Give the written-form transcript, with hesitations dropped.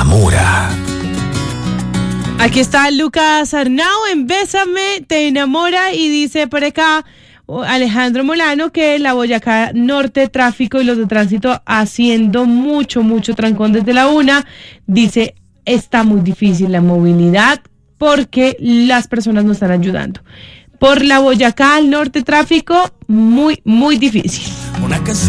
enamora. Aquí está Lucas Arnau en Bésame, te enamora, y dice por acá Alejandro Molano que la Boyacá Norte, tráfico y los de tránsito haciendo mucho trancón desde la 1. Dice, está muy difícil la movilidad porque las personas no están ayudando. Por la Boyacá al norte, tráfico muy difícil. Una canción